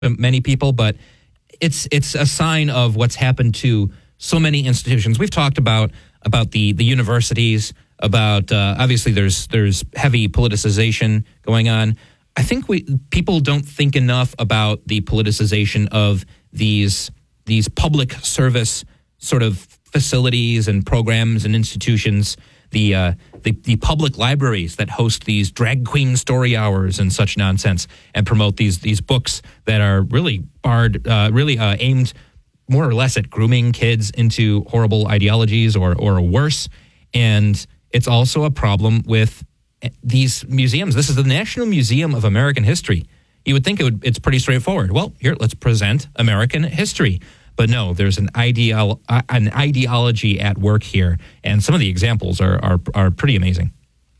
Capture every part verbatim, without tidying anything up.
many people, but it's it's a sign of what's happened to so many institutions. We've talked about about the the universities, about uh, obviously there's there's heavy politicization going on. I think we people don't think enough about the politicization of these these public service sort of facilities and programs and institutions. The, uh, the the public libraries that host these drag queen story hours and such nonsense, and promote these these books that are really barred, uh, really uh, aimed more or less at grooming kids into horrible ideologies or or worse. And it's also a problem with these museums. This is the National Museum of American History. You would think it would, it's pretty straightforward. Well, here, let's present American history. But no, there's an ideal uh, an ideology at work here, and some of the examples are are, are pretty amazing.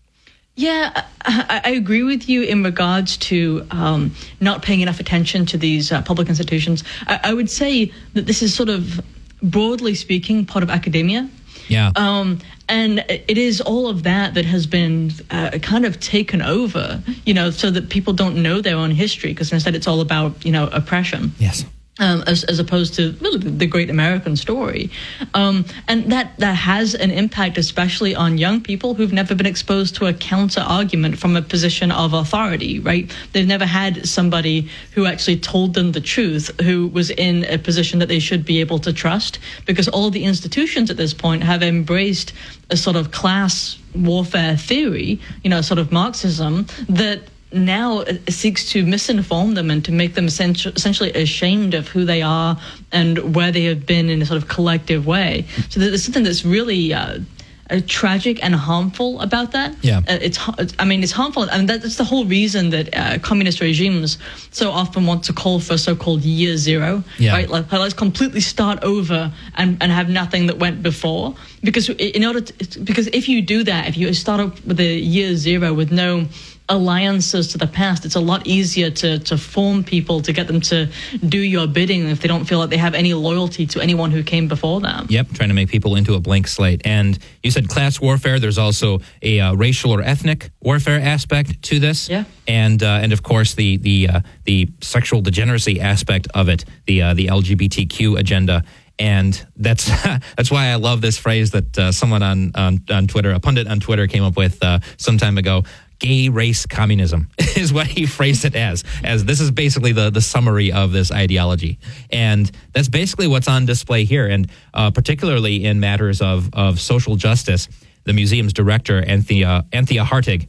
Yeah, I, I agree with you in regards to um, not paying enough attention to these uh, public institutions. I, I would say that this is sort of, broadly speaking, part of academia. Yeah. Um, and it is all of that that has been uh, kind of taken over, you know, so that people don't know their own history, because instead it's all about, you know, oppression. Yes. Um, as, as opposed to really the great American story. Um, and that, that has an impact, especially on young people who've never been exposed to a counter argument from a position of authority, right? They've never had somebody who actually told them the truth, who was in a position that they should be able to trust, because all the institutions at this point have embraced a sort of class warfare theory, you know, sort of Marxism, that now seeks to misinform them and to make them essentially ashamed of who they are and where they have been in a sort of collective way. So there's something that's really uh, uh, tragic and harmful about that. Yeah, uh, it's. I mean, it's harmful, and that's the whole reason that uh, communist regimes so often want to call for so-called year zero. Yeah. Right, like let's completely start over and, and have nothing that went before. Because in order, to, because if you do that, if you start up with a year zero with no alliances to the past, it's a lot easier to to form people, to get them to do your bidding if they don't feel like they have any loyalty to anyone who came before them. Yep, trying to make people into a blank slate. And you said class warfare. There's also a uh, racial or ethnic warfare aspect to this. Yeah. And uh, and of course the the uh, the sexual degeneracy aspect of it, the uh, the L G B T Q agenda. And that's that's why I love this phrase that uh, someone on, on on Twitter, a pundit on Twitter, came up with uh, some time ago. Gay race communism is what he phrased it as. As this is basically the, the summary of this ideology. And that's basically what's on display here. And uh, particularly in matters of, of social justice, the museum's director, Anthea, Anthea Hartig,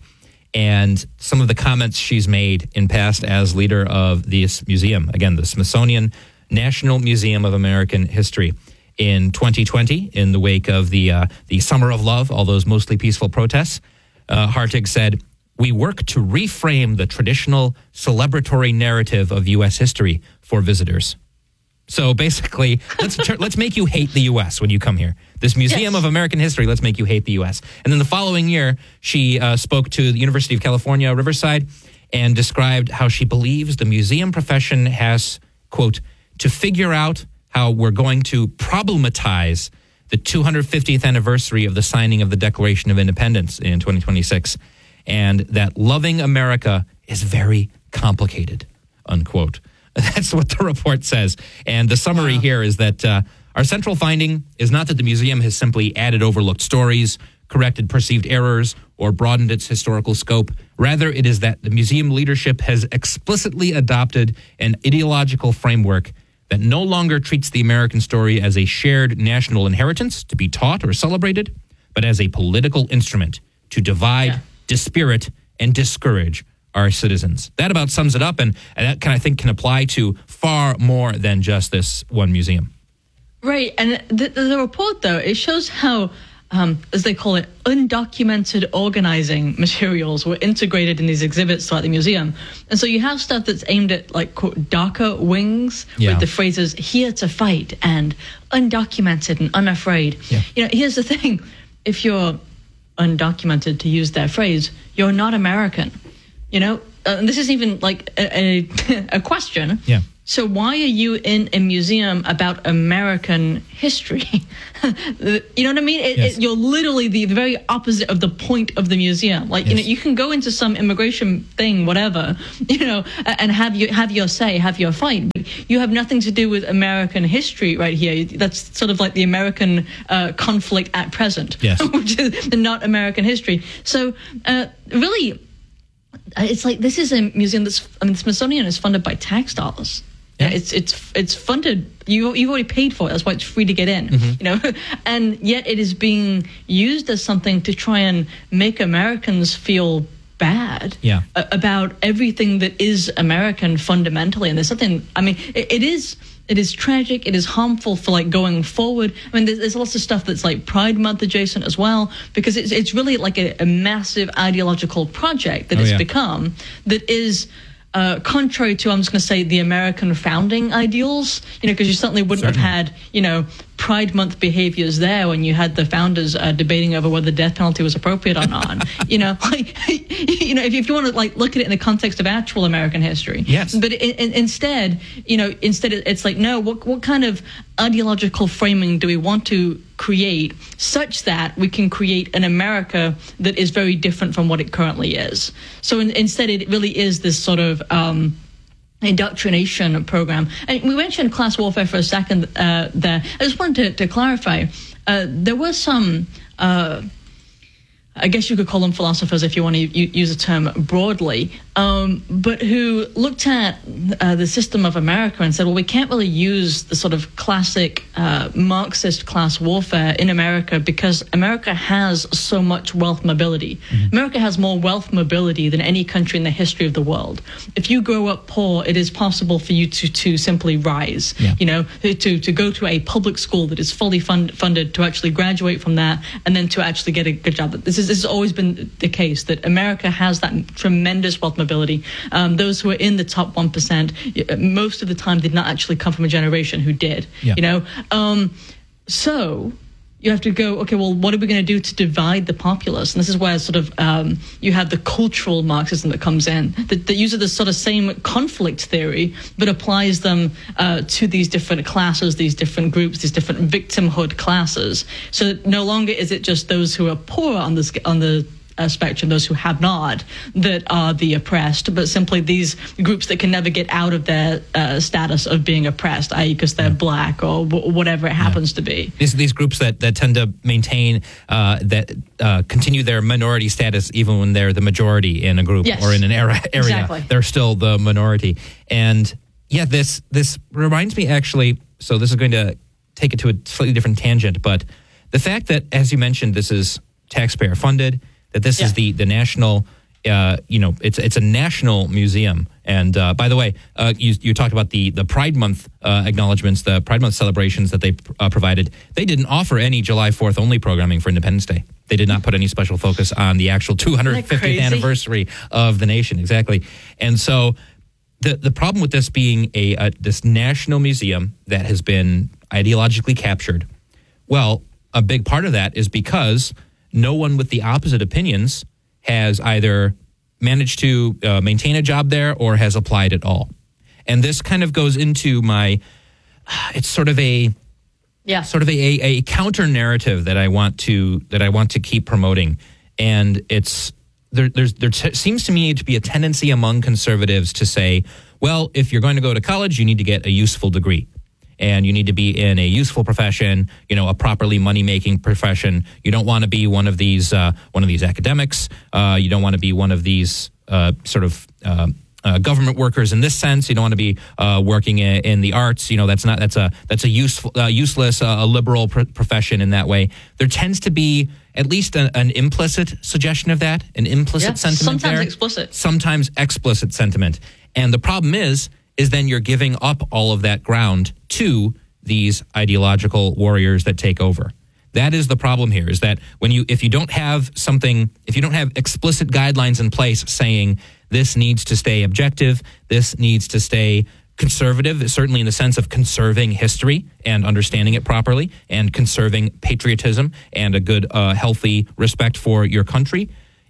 and some of the comments she's made in past as leader of this museum, again, the Smithsonian National Museum of American History. In twenty twenty, in the wake of the, uh, the Summer of Love, all those mostly peaceful protests, uh, Hartig said, "We work to reframe the traditional celebratory narrative of U S history for visitors." So basically, let's let's make you hate the U S when you come here. This Museum yes. of American History, let's make you hate the U S. And then the following year, she uh, spoke to the University of California, Riverside, and described how she believes the museum profession has, quote, to figure out how we're going to problematize the two hundred fiftieth anniversary of the signing of the Declaration of Independence in twenty twenty-six. And that loving America is very complicated, unquote. That's what the report says. And the summary wow. here is that uh, our central finding is not that the museum has simply added overlooked stories, corrected perceived errors, or broadened its historical scope. Rather, it is that the museum leadership has explicitly adopted an ideological framework that no longer treats the American story as a shared national inheritance to be taught or celebrated, but as a political instrument to divide, yeah. dispirit, and discourage our citizens. That about sums it up, and, and that can, I think can apply to far more than just this one museum. Right, and the, the report, though, it shows how, um, as they call it, undocumented organizing materials were integrated in these exhibits throughout the museum. And so you have stuff that's aimed at, like, quote, darker wings, yeah. with the phrases, here to fight, and undocumented and unafraid. Yeah. You know, here's the thing. If you're undocumented, to use their phrase, you're not American. You know, uh, and this is even like a, a, a question. Yeah. So why are you in a museum about American history? You know what I mean? It, Yes. it, you're literally the very opposite of the point of the museum. Like, you Yes. know, you can go into some immigration thing, whatever, you know, and have you have your say, have your fight. But you have nothing to do with American history right here. That's sort of like the American uh, conflict at present, Yes. which is not American history. So uh, really, it's like this is a museum that's, I mean, the Smithsonian is funded by tax dollars. Yeah. It's it's it's funded. You you've already paid for it. That's why it's free to get in. Mm-hmm. You know, and yet it is being used as something to try and make Americans feel bad Yeah. a- about everything that is American fundamentally. And there's something. I mean, it, it is. It is tragic. It is harmful for like going forward. I mean, there's, there's lots of stuff that's like Pride Month adjacent as well, because it's it's really like a, a massive ideological project that Oh, it's yeah. become that is. Uh, contrary to, I'm just going to say, the American founding ideals, you know, because you certainly wouldn't Certainly. have had, you know, Pride Month behaviors there when you had the founders uh, debating over whether the death penalty was appropriate or not. You know, like, you know, if, if you want to like look at it in the context of actual American history. Yes. But in, in, instead, you know, instead it- it's like, no, what what kind of ideological framing do we want to create such that we can create an America that is very different from what it currently is? So in, instead, it really is this sort of um, indoctrination program. And we mentioned class warfare for a second uh, there. I just wanted to, to clarify. Uh, there were some, uh, I guess you could call them philosophers if you want to u- use a term broadly, um, but who looked at uh, the system of America and said, well, we can't really use the sort of classic uh, Marxist class warfare in America because America has so much wealth mobility. Mm-hmm. America has more wealth mobility than any country in the history of the world. If you grow up poor, it is possible for you to, to simply rise, Yeah. you know, to, to go to a public school that is fully fund, funded, to actually graduate from that, and then to actually get a good job. This is This has always been the case, that America has that tremendous wealth mobility. Um, those who are in the top one percent, most of the time did not actually come from a generation who did, Yeah. you know. Um, so you have to go, okay, well, what are we going to do to divide the populace? And this is where sort of um, you have the cultural Marxism that comes in, that, that uses this sort of same conflict theory, but applies them uh, to these different classes, these different groups, these different victimhood classes. So no longer is it just those who are poor on the, on the Uh, spectrum, those who have not, that are the oppressed, but simply these groups that can never get out of their uh, status of being oppressed, that is because they're yeah. black or w- whatever it happens yeah. to be. These these groups that, that tend to maintain, uh, that uh, continue their minority status even when they're the majority in a group yes. or in an era, area. Exactly. They're still the minority. And yeah, this this reminds me actually, so this is going to take it to a slightly different tangent, but the fact that, as you mentioned, this is taxpayer funded, that this yeah. is the the national, uh, you know, it's it's a national museum. And uh, by the way, uh, you you talked about the the Pride Month uh, acknowledgments, the Pride Month celebrations that they uh, provided. They didn't offer any July fourth only programming for Independence Day. They did not put any special focus on the actual two hundred fiftieth anniversary of the nation. Exactly. And so the the problem with this being a, a this national museum that has been ideologically captured, well, a big part of that is because no one with the opposite opinions has either managed to uh, maintain a job there or has applied at all. And this kind of goes into my, it's sort of a, yeah, sort of a, a, a counter narrative that I want to, that I want to keep promoting. And it's, there, there's, there t- seems to me to be a tendency among conservatives to say, well, if you're going to go to college, you need to get a useful degree. And you need to be in a useful profession, you know, a properly money-making profession. You don't want to be one of these uh, one of these academics. Uh, you don't want to be one of these uh, sort of uh, uh, government workers in this sense. You don't want to be uh, working in, in the arts. You know, that's not that's a that's a useful uh, useless uh, a liberal pr- profession in that way. There tends to be at least a, an implicit suggestion of that, an implicit yeah, sentiment sometimes there. explicit, sometimes explicit sentiment. And the problem is. is then you're giving up all of that ground to these ideological warriors that take over. That is the problem here, is that when you, if you don't have something, if you don't have explicit guidelines in place saying this needs to stay objective, this needs to stay conservative, certainly in the sense of conserving history and understanding it properly and conserving patriotism and a good, uh, healthy respect for your country.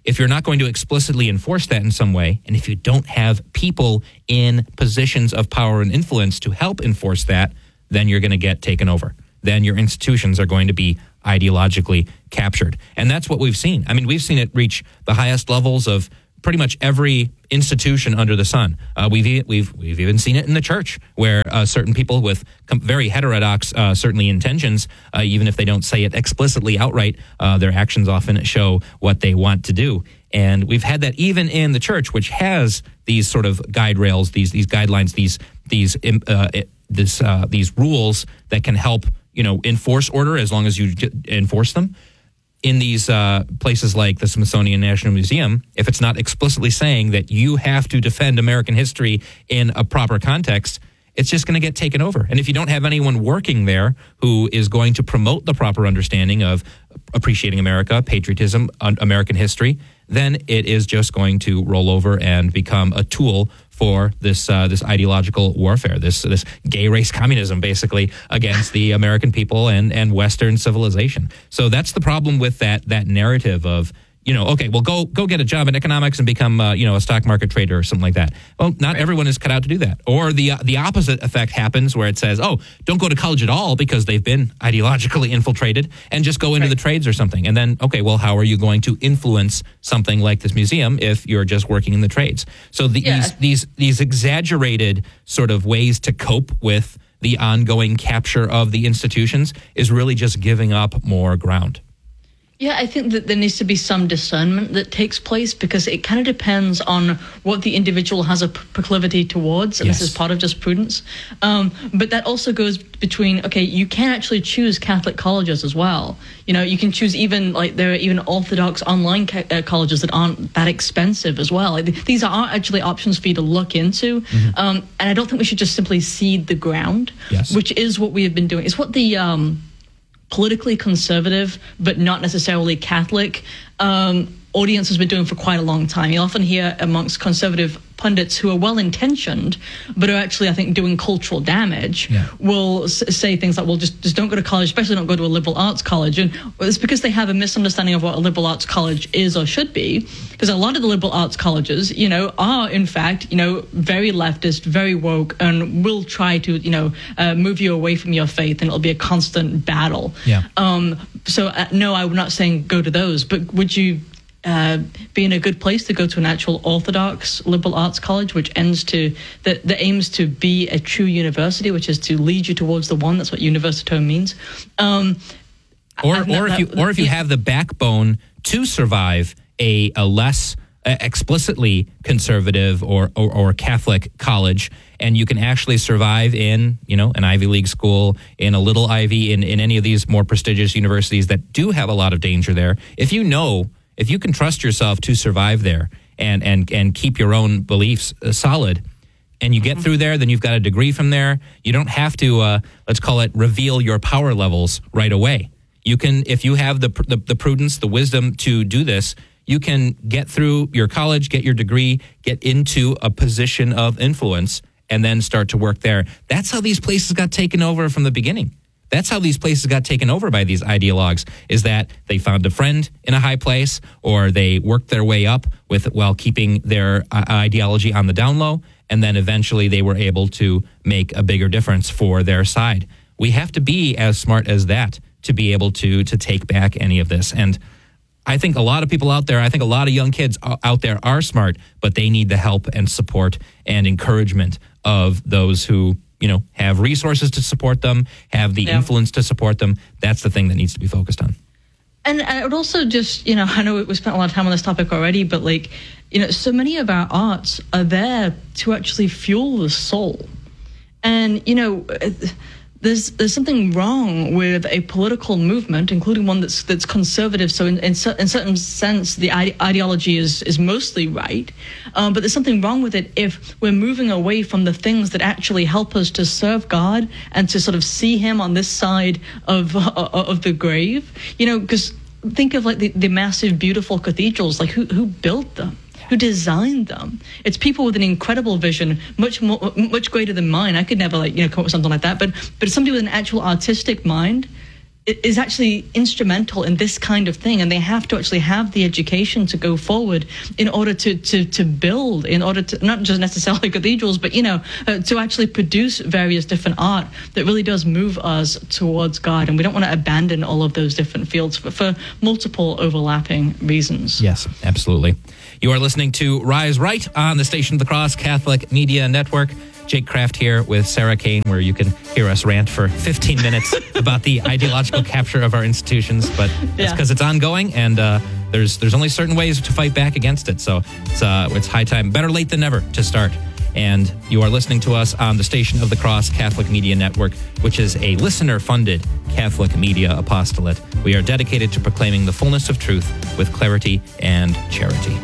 if you're not going to explicitly enforce that in some way, and if you don't have people in positions of power and influence to help enforce that, then you're going to get taken over. Then your institutions are going to be ideologically captured. And that's what we've seen. I mean, we've seen it reach the highest levels of pretty much every institution under the sun. Uh, we've we've we've even seen it in the church, where uh, certain people with com- very heterodox, uh, certainly intentions, uh, even if they don't say it explicitly outright, uh, their actions often show what they want to do. And we've had that even in the church, which has these sort of guide rails, these these guidelines, these these uh, this uh, these rules that can help, you know, enforce order as long as you enforce them. In these uh, places like the Smithsonian National Museum, if it's not explicitly saying that you have to defend American history in a proper context, it's just going to get taken over. And if you don't have anyone working there who is going to promote the proper understanding of appreciating America, patriotism, American history, then it is just going to roll over and become a tool for this uh, this ideological warfare, this this gay race communism, basically, against the American people and, and Western civilization. So that's the problem with that that narrative of, you know, okay, well, go go get a job in economics and become, uh, you know, a stock market trader or something like that. Well, not right. Everyone is cut out to do that. Or the uh, the opposite effect happens where it says, oh, don't go to college at all because they've been ideologically infiltrated, and just go into right. the trades or something. And then, okay, well, how are you going to influence something like this museum if you're just working in the trades? So the, yeah. these these these exaggerated sort of ways to cope with the ongoing capture of the institutions is really just giving up more ground. Yeah, I think that there needs to be some discernment that takes place, because it kind of depends on what the individual has a proclivity towards, and yes. this is part of just prudence. Um, but that also goes between, okay, you can actually choose Catholic colleges as well. You know, you can choose even, like, there are even Orthodox online ca- uh, colleges that aren't that expensive as well. Like, th- these are actually options for you to look into. Mm-hmm. Um, and I don't think we should just simply cede the ground, yes. which is what we have been doing. It's what the... Um, politically conservative, but not necessarily Catholic, um, audience has been doing for quite a long time. You often hear amongst conservative pundits who are well-intentioned, but are actually, I think, doing cultural damage, yeah. will s- say things like, well, just, just don't go to college, especially don't go to a liberal arts college. And it's because they have a misunderstanding of what a liberal arts college is or should be, because a lot of the liberal arts colleges, you know, are, in fact, you know, very leftist, very woke, and will try to, you know, uh, move you away from your faith, and it'll be a constant battle. Yeah. Um, so, uh, no, I'm not saying go to those, but would you Uh, be in a good place to go to an actual Orthodox liberal arts college, which ends to that, that aims to be a true university, which is to lead you towards the one. That's what universitome means. Um, or, or if you, or if you have the backbone to survive a, a less uh, explicitly conservative or, or or Catholic college, and you can actually survive in, you know, an Ivy League school, in a little Ivy, in in any of these more prestigious universities that do have a lot of danger there. If you know. If you can trust yourself to survive there and and and keep your own beliefs uh, solid, and you get through there, then you've got a degree from there. You don't have to, uh, let's call it, reveal your power levels right away. You can, if you have the, the the prudence, the wisdom to do this, you can get through your college, get your degree, get into a position of influence, and then start to work there. That's how these places got taken over from the beginning. That's how these places got taken over by these ideologues, is that they found a friend in a high place, or they worked their way up with while keeping their uh, ideology on the down low, and then eventually they were able to make a bigger difference for their side. We have to be as smart as that to be able to to take back any of this. And I think a lot of people out there, I think a lot of young kids out there are smart, but they need the help and support and encouragement of those who, you know, have resources to support them, have the yeah. influence to support them. That's the thing that needs to be focused on. And I would also just, you know, I know we spent a lot of time on this topic already, but, like, you know, so many of our arts are there to actually fuel the soul. And, you know, there's there's something wrong with a political movement, including one that's that's conservative. So in in, in certain sense, the ide- ideology is is mostly right, um, but there's something wrong with it if we're moving away from the things that actually help us to serve God and to sort of see Him on this side of uh, of the grave. You know, because think of, like, the, the massive, beautiful cathedrals. Like, who who built them? Who designed them? It's people with an incredible vision, much more, much greater than mine. I could never, like, you know, come up with something like that. But but somebody with an actual artistic mind is actually instrumental in this kind of thing, and they have to actually have the education to go forward in order to to to build, in order to not just necessarily cathedrals, but you know uh, to actually produce various different art that really does move us towards God. And we don't want to abandon all of those different fields for, for multiple overlapping reasons. Yes, absolutely. You are listening to Rise Right on the Station of the Cross Catholic Media Network. Jake Kraft here with Sarah Kane, where you can hear us rant for fifteen minutes about the ideological capture of our institutions. But that's because yeah. it's ongoing, and uh, there's there's only certain ways to fight back against it. So it's uh, it's high time, better late than never, to start. And you are listening to us on the Station of the Cross Catholic Media Network, which is a listener-funded Catholic media apostolate. We are dedicated to proclaiming the fullness of truth with clarity and charity.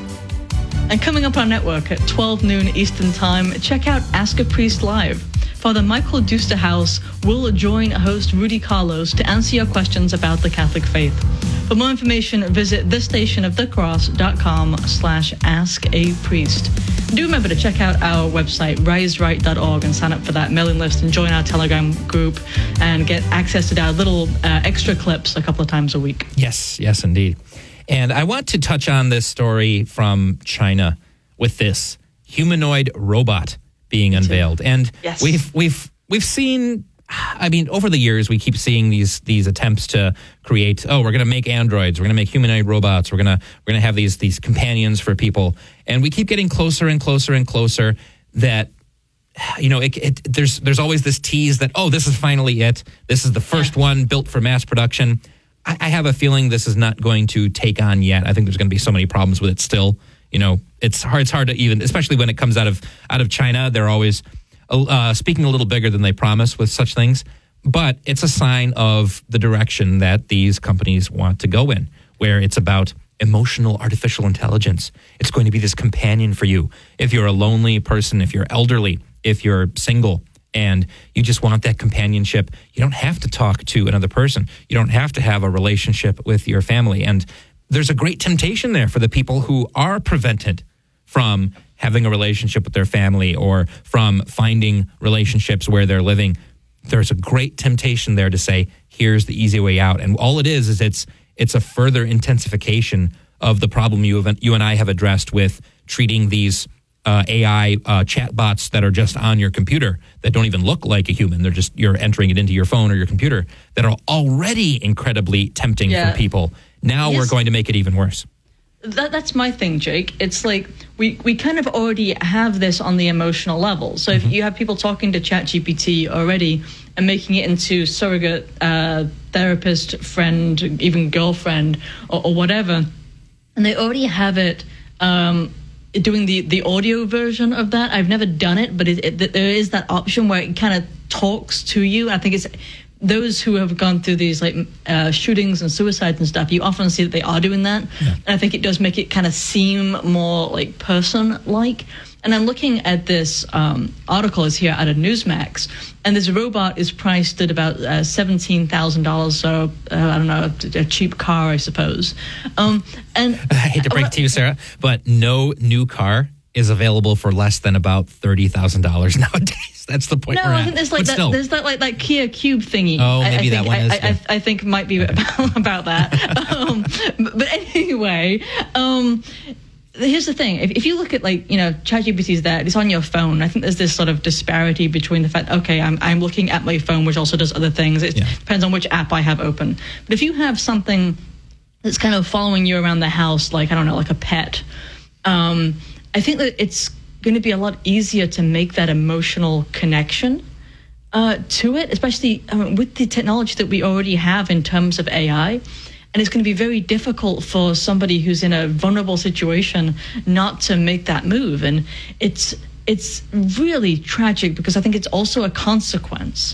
And coming up on our network at twelve noon Eastern Time, check out Ask a Priest Live. Father Michael Dusterhouse will join host Rudy Carlos to answer your questions about the Catholic faith. For more information, visit thestationofthecross.com slash ask a priest. Do remember to check out our website, rise right dot org, and sign up for that mailing list and join our Telegram group and get access to our little uh, extra clips a couple of times a week. Yes, yes, indeed. And I want to touch on this story from China with this humanoid robot being unveiled. And yes. we've we've we've seen, I mean, over the years, we keep seeing these these attempts to create, oh, we're going to make androids, we're going to make humanoid robots, we're going to we're going to have these these companions for people. And we keep getting closer and closer and closer that, you know, it, it, there's there's always this tease that, oh, this is finally it. This is the first yeah. one built for mass production. I have a feeling this is not going to take on yet. I think there's going to be so many problems with it still. You know, it's hard. It's hard to even, especially when it comes out of out of China. They're always uh, speaking a little bigger than they promise with such things. But it's a sign of the direction that these companies want to go in, where it's about emotional artificial intelligence. It's going to be this companion for you. If you're a lonely person, if you're elderly, if you're single, and you just want that companionship, you don't have to talk to another person. You don't have to have a relationship with your family. And there's a great temptation there for the people who are prevented from having a relationship with their family or from finding relationships where they're living. There's a great temptation there to say, here's the easy way out. And all it is, is it's it's a further intensification of the problem you have, you and I have addressed with treating these Uh, A I uh, chatbots that are just on your computer that don't even look like a human. They're just, you're entering it into your phone or your computer, that are already incredibly tempting yeah. for people. Now yes. we're going to make it even worse. That, that's my thing, Jake. It's like we, we kind of already have this on the emotional level. So mm-hmm. if you have people talking to ChatGPT already and making it into surrogate uh, therapist, friend, even girlfriend or, or whatever, and they already have it um, doing the, the audio version of that. I've never done it, but it, it, there is that option where it kind of talks to you. I think it's those who have gone through these like uh, shootings and suicides and stuff, you often see that they are doing that. Yeah. And I think it does make it kind of seem more like person-like. And I'm looking at this um, article is here out of Newsmax, and this robot is priced at about uh, seventeen thousand dollars, so uh, I don't know, a, a cheap car, I suppose. Um, and I hate to break it to you, Sarah, but no new car is available for less than about thirty thousand dollars nowadays. That's the point no, we're I at. think there's like that, there's that like that Kia Cube thingy. Oh, maybe I, I that think, one I, is. I, Yeah. I, I think might be okay. about, about that. um, but, but anyway, um, here's the thing. If, if you look at like, you know, ChatGPT is there, it's on your phone. I think there's this sort of disparity between the fact, okay, I'm I'm looking at my phone, which also does other things. It yeah. depends on which app I have open. But if you have something that's kind of following you around the house, like, I don't know, like a pet, um, I think that it's going to be a lot easier to make that emotional connection uh, to it, especially I mean, with the technology that we already have in terms of A I. And it's going to be very difficult for somebody who's in a vulnerable situation not to make that move. And it's it's really tragic because I think it's also a consequence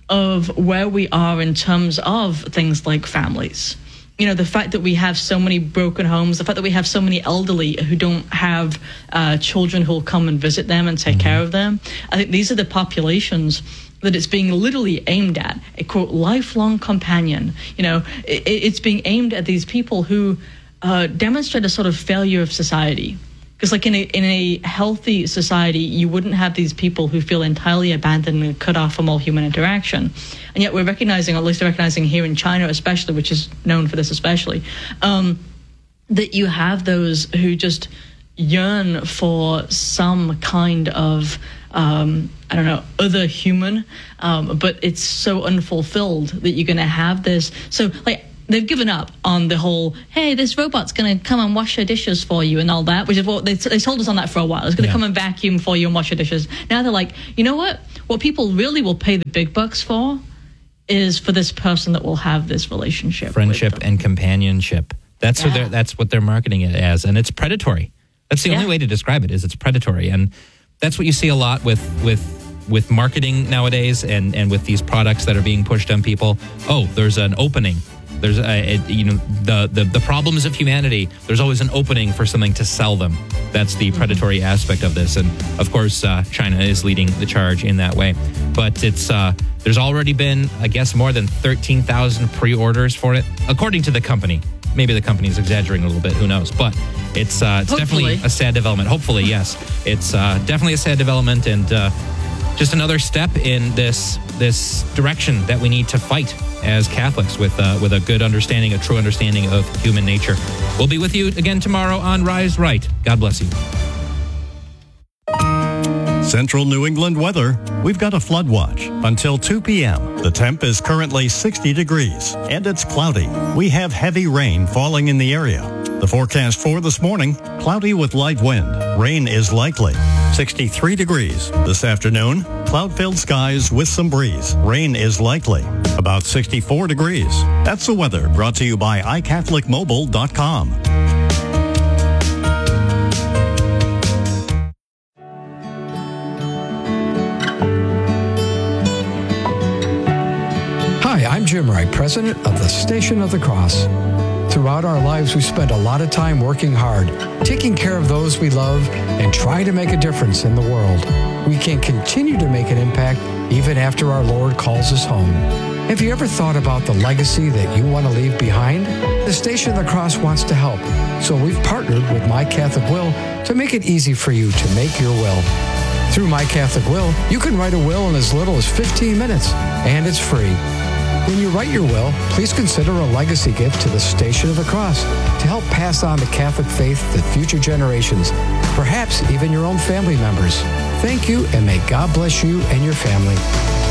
of where we are in terms of things like families. You know, the fact that we have so many broken homes, the fact that we have so many elderly who don't have uh, children who will come and visit them and take care of them. I think these are the populations that it's being literally aimed at, a quote, lifelong companion. You know, it, it's being aimed at these people who uh, demonstrate a sort of failure of society. Because like in a, in a healthy society, you wouldn't have these people who feel entirely abandoned and cut off from all human interaction. And yet we're recognizing, or at least recognizing here in China especially, which is known for this especially, um, that you have those who just yearn for some kind of, um, I don't know, other human, um, but it's so unfulfilled that you're going to have this. So like, they've given up on the whole, hey, this robot's going to come and wash your dishes for you and all that, which is what they, they told us on that for a while. It's going to yeah. come and vacuum for you and wash your dishes. Now they're like, you know what? What people really will pay the big bucks for is for this person that will have this relationship. Friendship and companionship. That's, yeah. what they're, that's what they're marketing it as. And it's predatory. That's the yeah. only way to describe it, is it's predatory. And that's what you see a lot with with with marketing nowadays, and, and with these products that are being pushed on people. Oh, there's an opening. There's a, a, you know, the, the the problems of humanity. There's always an opening for something to sell them. That's the predatory mm-hmm. aspect of this, and of course, uh, China is leading the charge in that way. But it's uh, there's already been, I guess, more than thirteen thousand pre-orders for it, according to the company. Maybe the company's exaggerating a little bit. Who knows? But it's uh, it's Hopefully. definitely a sad development. Hopefully, yes, it's uh, definitely a sad development, and uh, just another step in this this direction that we need to fight as Catholics, with uh, with a good understanding, a true understanding of human nature. We'll be with you again tomorrow on Rise Right. God bless you. Central New England weather. We've got a flood watch until two p.m. The temp is currently sixty degrees and it's cloudy. We have heavy rain falling in the area. The forecast for this morning, cloudy with light wind. Rain is likely. sixty-three degrees. This afternoon, cloud-filled skies with some breeze. Rain is likely. About sixty-four degrees. That's the weather, brought to you by i catholic mobile dot com. Hi, I'm Jim Wright, president of the Station of the Cross. Throughout our lives, we spend a lot of time working hard, taking care of those we love, and trying to make a difference in the world. We can continue to make an impact even after our Lord calls us home. Have you ever thought about the legacy that you want to leave behind? The Station of the Cross wants to help, so we've partnered with My Catholic Will to make it easy for you to make your will. Through My Catholic Will, you can write a will in as little as fifteen minutes, and it's free. When you write your will, please consider a legacy gift to the Station of the Cross to help pass on the Catholic faith to future generations, perhaps even your own family members. Thank you, and may God bless you and your family.